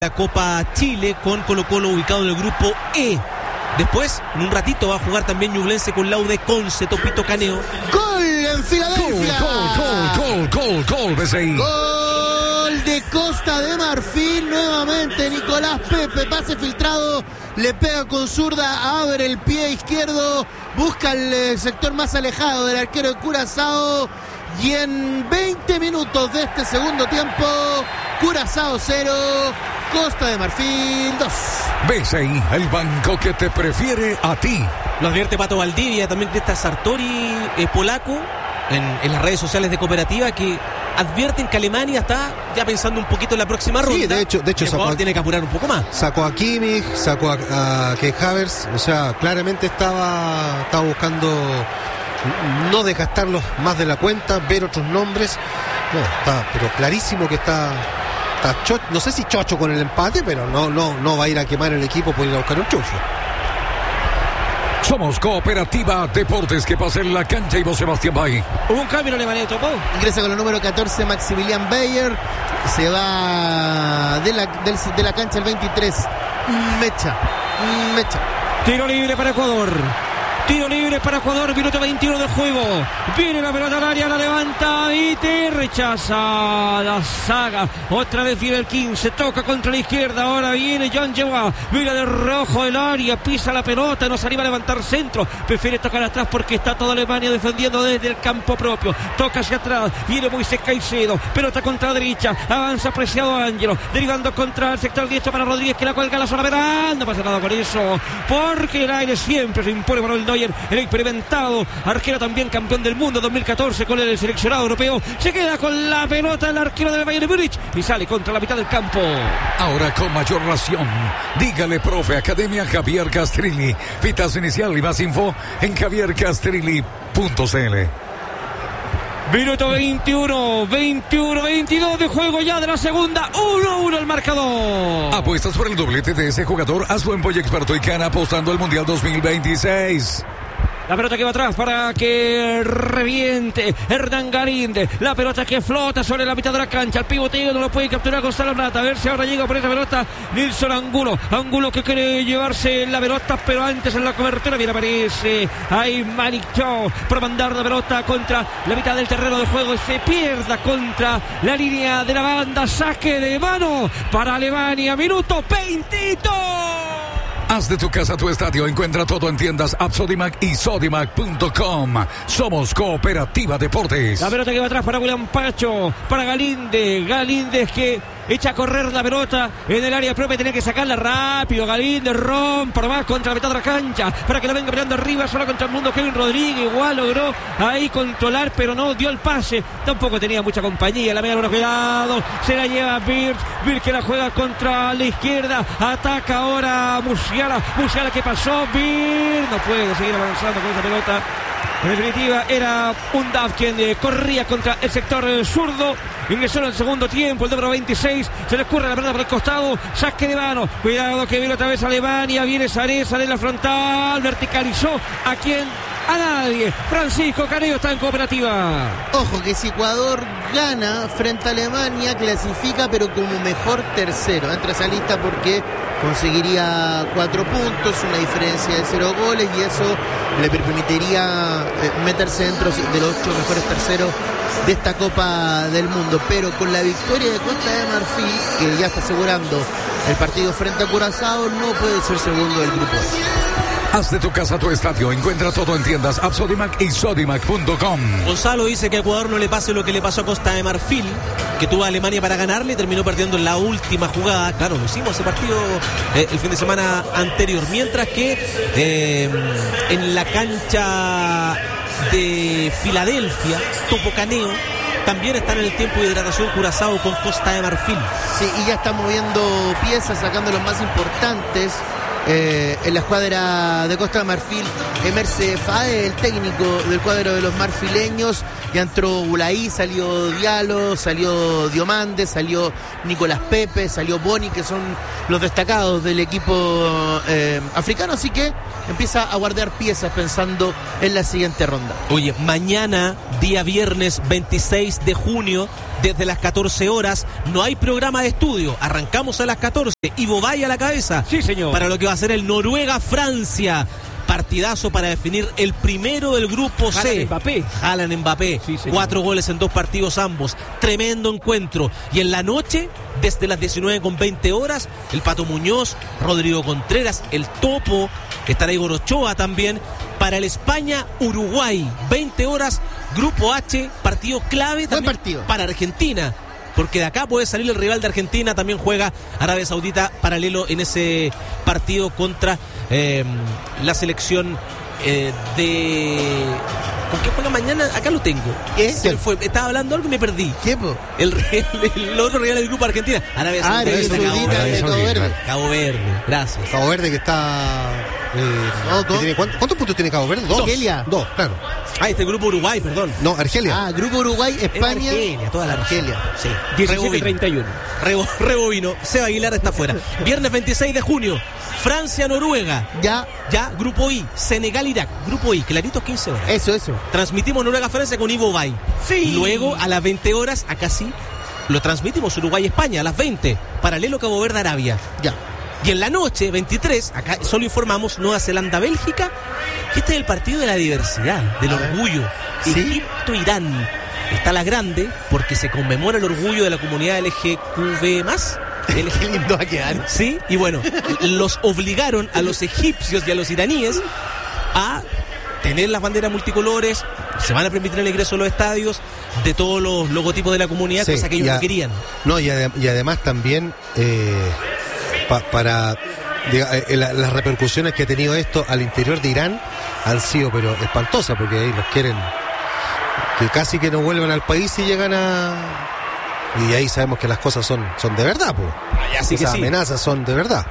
la Copa Chile con Colo-Colo ubicado en el grupo E. Después, en un ratito, va a jugar también Ñublense con Laude Conce, Topito Caneo. ¡Gol en Filadelfia! Gol, BCI. Gol de Costa de Marfil, nuevamente Nicolás Pepe, pase filtrado, le pega con zurda, abre el pie izquierdo, busca el sector más alejado del arquero de Curazao, y en 20 minutos de este segundo tiempo, Curazao 0, Costa de Marfil 2. BCI, el banco que te prefiere a ti. Lo advierte Pato Valdivia, también de esta Sartori polaco, en las redes sociales de Cooperativa, que advierten que Alemania está ya pensando un poquito en la próxima ronda. Sí, de hecho Ecuador tiene que apurar un poco más. Sacó a Kimmich, sacó a Kai Havertz, o sea, claramente estaba buscando no desgastarlos más de la cuenta, ver otros nombres. No, está, pero clarísimo que está no sé si chocho con el empate, pero no va a ir a quemar el equipo por ir a buscar un triunfo. Somos Cooperativa Deportes. Que pasa en la cancha y vos, Sebastián Bay. Hubo un cambio en Alemania, tocó. Ingresa con el número 14 Maximilian Bayer. Se va de la cancha el 23 Mecha. Tiro libre para Ecuador. Tiro libre para Ecuador, minuto 21 del juego. Viene la pelota al área, la levanta y te rechaza la saga. Otra vez viene el 15, toca contra la izquierda. Ahora viene Jan Lleva, mira de rojo el área, pisa la pelota, no se anima a levantar centro. Prefiere tocar atrás porque está toda Alemania defendiendo desde el campo propio. Toca hacia atrás, viene Moisés Caicedo, pelota contra la derecha, avanza Preciado Ángelo, derivando contra el sector diestro para Rodríguez, que la cuelga a la zona verán. No pasa nada con eso, porque el aire siempre se impone para el Neuer, el experimentado arquero, también campeón del mundo 2014 con el seleccionado europeo. Se queda con la pelota el arquero del Bayern de Múnich y sale contra la mitad del campo. Ahora con mayor ración, dígale profe, Academia Javier Castrilli. Pitazo inicial y más info en javiercastrilli.cl. Minuto 22 de juego ya de la segunda. 1-1 el marcador. Apuestas por el doblete de ese jugador. Hazlo en Boy Experto y Cana, apostando al Mundial 2026. La pelota que va atrás para que reviente Hernán Galíndez. La pelota que flota sobre la mitad de la cancha. El pivoteo no lo puede capturar Gonzalo Plata. A ver si ahora llega por esa pelota Nilson Angulo. Angulo que quiere llevarse la pelota, pero antes en la cobertura bien aparece ahí Malik Chow por mandar la pelota contra la mitad del terreno de juego y se pierda contra la línea de la banda. Saque de mano para Alemania. Minuto 22. Haz de tu casa tu estadio. Encuentra todo en tiendas Sodimac y Sodimac.com. Somos Cooperativa Deportes. La pelota que va atrás para William Pacho, para Galíndez que echa a correr la pelota en el área propia, tiene que sacarla rápido. Galíndez rompe por más contra la mitad de la cancha para que la venga peleando arriba, solo contra el mundo. Kevin Rodríguez igual logró ahí controlar, pero no dio el pase, tampoco tenía mucha compañía. La media luna, cuidado, se la lleva Birch que la juega contra la izquierda, ataca ahora Musiala que pasó, Birch no puede seguir avanzando con esa pelota. En definitiva era un Duff quien corría contra el sector zurdo. Ingresó en el segundo tiempo el número 26. Se le escurre la pelota por el costado. Saque de mano. Cuidado que viene otra vez Alemania. Viene Saré, sale en la frontal. Verticalizó a quien. A nadie. Francisco Caneo está en Cooperativa. Ojo que si Ecuador gana frente a Alemania, clasifica pero como mejor tercero. Entra a esa lista porque conseguiría 4 puntos, una diferencia de 0 goles, y eso le permitiría meterse dentro de los 8 mejores terceros de esta Copa del Mundo. Pero con la victoria de Costa de Marfil, que ya está asegurando el partido frente a Curazao, no puede ser segundo del grupo. Haz de tu casa tu estadio. Encuentra todo en tiendas Sodimac y Sodimac.com. Gonzalo dice que a Ecuador no le pase lo que le pasó a Costa de Marfil, que tuvo a Alemania para ganarle y terminó perdiendo en la última jugada. Claro, lo hicimos ese partido el fin de semana anterior. Mientras que en la cancha de Filadelfia, Topo Caneo también están en el tiempo de hidratación Curazao con Costa de Marfil. Sí, y ya está moviendo piezas, sacando los más importantes en la escuadra de Costa de Marfil, Emerse Fae, el técnico del cuadro de los marfileños. Ya entró Bulaí, salió Diallo, salió Diomande, salió Nicolás Pepe, salió Boni, que son los destacados del equipo africano, así que empieza a guardar piezas pensando en la siguiente ronda. Oye, mañana, día viernes 26 de junio, desde las 14 horas, no hay programa de estudio. Arrancamos a las 14. Ivo Valle a la cabeza. Sí, señor. Para lo que va a ser el Noruega-Francia. Partidazo para definir el primero del grupo C. Haaland Mbappé. Sí, 4 goles en 2 partidos ambos. Tremendo encuentro. Y en la noche, desde las 19:20 horas, el Pato Muñoz, Rodrigo Contreras, el Topo, estará Igor Ochoa también, para el España-Uruguay. 20 horas, grupo H, partido clave también. Buen partido. Para Argentina. Porque de acá puede salir el rival de Argentina. También juega Arabia Saudita paralelo en ese partido contra la selección de... ¿Con qué juega mañana? Acá lo tengo. Estaba hablando algo y me perdí. ¿Qué, po? El otro rival del grupo Argentina. Arabia Saudita. De Cabo Verde. Cabo Verde, gracias. Cabo Verde que está... ¿Cuántos puntos tiene Cabo Verde? Argelia. 2, claro. Este grupo Uruguay, perdón. No, Argelia. Grupo Uruguay, España. Argelia, toda la Argelia. Sí. 17-31. Rebovino. Seba Aguilar está fuera. Viernes 26 de junio. Francia-Noruega. Ya, grupo I. Senegal-Irak. Grupo I, claritos 15 horas. Eso. Transmitimos Noruega-Francia con Ivo Bay. Sí. Luego, a las 20 horas, acá sí, lo transmitimos Uruguay-España, a las 20. Paralelo Cabo Verde-Arabia. Ya. Y en la noche, 23, acá solo informamos Nueva Zelanda-Bélgica, que este es el partido de la diversidad, del orgullo. ¿Sí? Egipto-Irán. Está la grande porque se conmemora el orgullo de la comunidad LGQB+. Qué lindo va a quedar. Sí, y bueno, los obligaron a los egipcios y a los iraníes a tener las banderas multicolores. Se van a permitir el ingreso a los estadios de todos los logotipos de la comunidad, cosa que ellos no querían. No, y además también las repercusiones que ha tenido esto al interior de Irán han sido pero espantosas, porque ahí los quieren que casi que no vuelvan al país y llegan a... Y ahí sabemos que las cosas son de verdad, pues. Así que esas sí. amenazas son de verdad.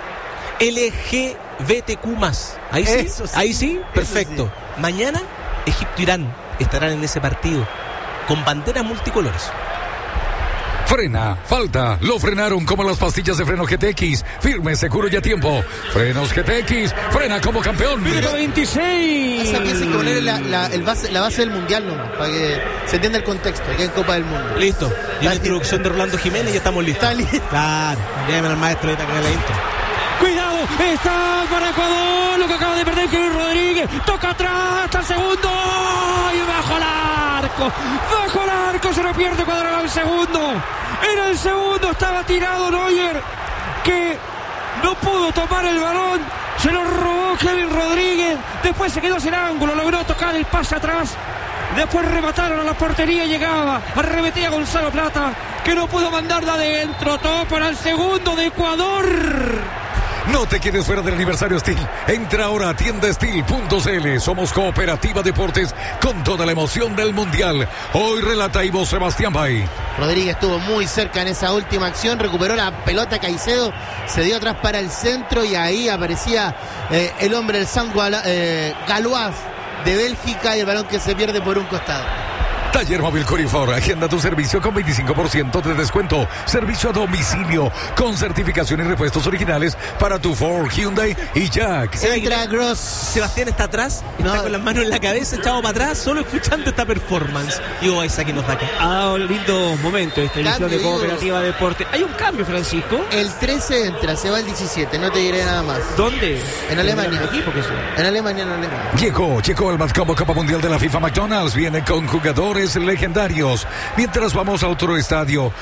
LGBTQ+. Ahí sí, perfecto. Sí. Mañana, Egipto-Irán estarán en ese partido con banderas multicolores. Frena, falta, lo frenaron como las pastillas de freno GTX, firme, seguro y a tiempo. Frenos GTX, frena como campeón. Minuto 26. Esa pieza hay que poner la base del mundial nomás, para que se entienda el contexto, que es Copa del Mundo. Listo. Y la introducción de Rolando Jiménez, ya estamos listos. Está listo. Claro, llévenme al maestro ahorita que haga la intro. Cuidado, está para Ecuador, lo que acaba de perder Kevin Rodríguez, toca atrás, hasta el segundo, y bajo el arco, se lo pierde Ecuador al segundo. En el segundo estaba tirado Neuer, que no pudo tomar el balón, se lo robó Kevin Rodríguez, después se quedó sin ángulo, logró tocar el pase atrás. Después remataron a la portería, llegaba, arremetía Gonzalo Plata, que no pudo mandarla adentro, todo para el segundo de Ecuador. No te quedes fuera del aniversario Steel. Entra ahora a tiendasteel.cl. Somos Cooperativa Deportes con toda la emoción del Mundial. Hoy relata Ivo Sebastián Bay. Rodríguez estuvo muy cerca en esa última acción, recuperó la pelota Caicedo, se dio atrás para el centro y ahí aparecía el hombre del San Galois de Bélgica y el balón que se pierde por un costado. Taller Móvil Corifor, agenda tu servicio con 25% de descuento. Servicio a domicilio con certificación y repuestos originales para tu Ford, Hyundai y Jack. Entra Gross. Sebastián está atrás, está con las manos en la cabeza, echado para atrás, solo escuchando esta performance. Y Oaiza que nos da acá. Ha dado un lindo momento esta edición Cambio, de Cooperativa Deporte. Hay un cambio, Francisco. El 13 entra, se va el 17, no te diré nada más. ¿Dónde? En Alemania. ¿En el equipo que en Alemania. Llegó el Matcombo Copa Mundial de la FIFA McDonald's. Viene con jugadores legendarios. Mientras vamos a otro estadio,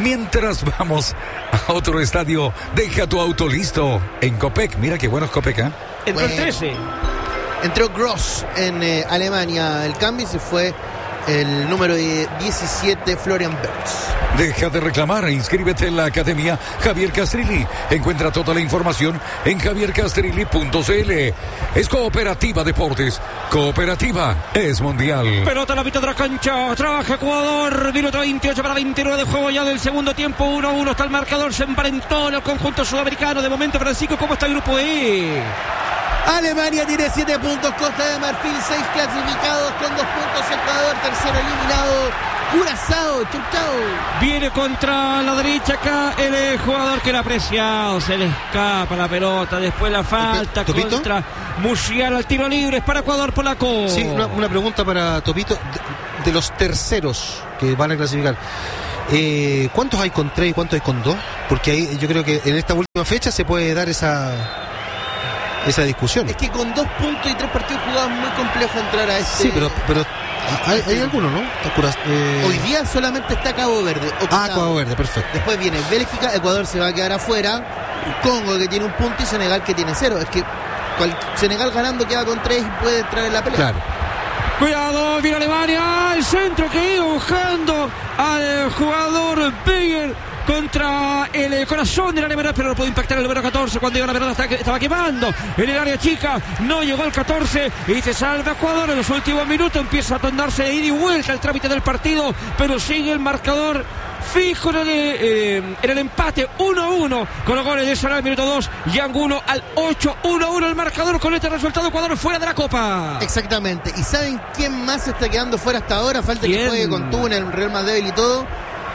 deja tu auto listo en Copec. Mira qué bueno es Copec, ¿eh? Entró el 13. Entró Gross en Alemania. El cambio se fue el número 17, Florian Wirtz. Deja de reclamar e inscríbete en la Academia Javier Castrilli. Encuentra toda la información en javiercastrilli.cl. Es Cooperativa Deportes. Cooperativa es mundial. Pelota a la mitad de la cancha. Trabaja Ecuador. Minuto 28 para 29 de juego ya del segundo tiempo. 1-1 está el marcador. Se emparentó en el conjunto sudamericano. De momento, Francisco, ¿cómo está el grupo E? Alemania tiene 7 puntos, Costa de Marfil 6 clasificados con 2 puntos, Ecuador tercero eliminado, Curazao, chau. Viene contra la derecha acá el jugador que era apreciado, se le escapa la pelota, después la falta ¿Topito? Contra Musiala, al tiro libre, es para Ecuador polaco. Sí, una pregunta para Topito, de los terceros que van a clasificar. ¿Cuántos hay con 3 y cuántos hay con 2? Porque ahí yo creo que en esta última fecha se puede dar esa discusión. Es que con 2 puntos y 3 partidos jugados es muy complejo entrar a este. Sí, pero hay algunos, ¿no? Hoy día solamente está Cabo Verde. Cabo Verde, perfecto. Después viene Bélgica, Ecuador se va a quedar afuera, Congo que tiene 1 punto y Senegal que tiene 0. Es que Senegal ganando queda con 3 y puede entrar en la pelea. Claro. Cuidado, viene Alemania, el centro que iba buscando al jugador Beyer contra el corazón del área menor, pero no puede impactar el número 14 cuando iba la pelota, estaba quemando en el área chica, no llegó el 14 y se salva Ecuador en los últimos minutos, empieza a tornarse de ida y vuelta el trámite del partido, pero sigue el marcador fijo en el empate 1-1 con los goles de Salah al minuto 2 y Angulo al 8, 1-1 el marcador. Con este resultado Ecuador fuera de la Copa. Exactamente. ¿Y saben quién más se está quedando fuera hasta ahora? Falta ¿Quién? Que juegue con Túnez, el Real más débil y todo.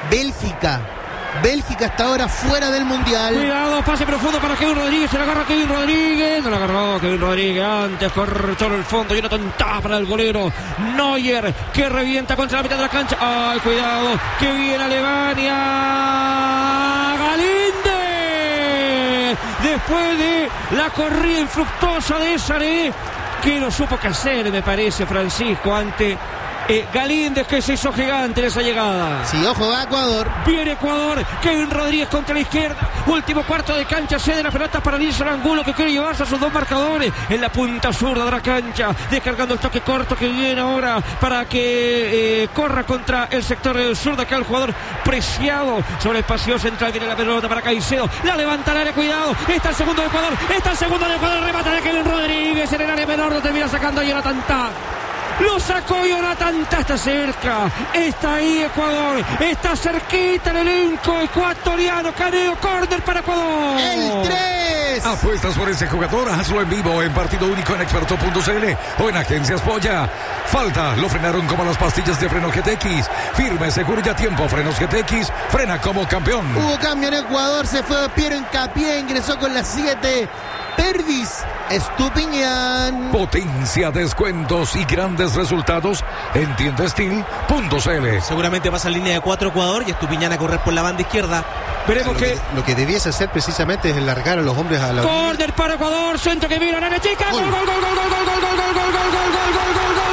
Bélgica hasta ahora fuera del Mundial. Cuidado, pase profundo para Kevin Rodríguez, se la agarra Kevin Rodríguez, no la agarró Kevin Rodríguez, antes cortó en el fondo y una tontada para el golero Neuer, que revienta contra la mitad de la cancha. Ay, cuidado, que viene Alemania, Galinde, después de la corrida infructuosa de Saré, que no supo qué hacer, me parece, Francisco, ante Galíndez, que se hizo gigante en esa llegada. Sí, ojo, va Ecuador. Viene Ecuador, Kevin Rodríguez contra la izquierda, último cuarto de cancha, cede la pelota para Nilson Angulo, que quiere llevarse a sus 2 marcadores en la punta zurda de la cancha, descargando el toque corto que viene ahora para que corra contra el sector sur de acá el jugador Preciado, sobre el pasillo central viene la pelota para Caicedo, la levanta al área, cuidado, está el segundo de Ecuador, remata de Kevin Rodríguez en el área menor, lo termina sacando a Jonathan Tah. Lo sacó Jonathan Tah, está cerca, está ahí Ecuador, está cerquita el elenco ecuatoriano, Caneo, córner para Ecuador. El 3. Apuestas por ese jugador, hazlo en vivo en partido único en experto.cl o en Agencias Polla. Falta, lo frenaron como las pastillas de freno GTX. Firme, seguro y a tiempo, frenos GTX, frena como campeón. Hubo cambio en Ecuador, se fue Piero Hincapié, ingresó con las 7. Pervis Estupiñán. Potencia, descuentos y grandes resultados en tiendastil.cl. Seguramente pasa en línea de 4 Ecuador y Estupiñán a correr por la banda izquierda. Veremos Lo que debiese hacer precisamente es largar a los hombres a la córner para Ecuador, centro que viene a la chica, gol, gol, gol, gol, gol, gol, gol, gol, gol, gol, gol, gol, gol, gol, gol, gol.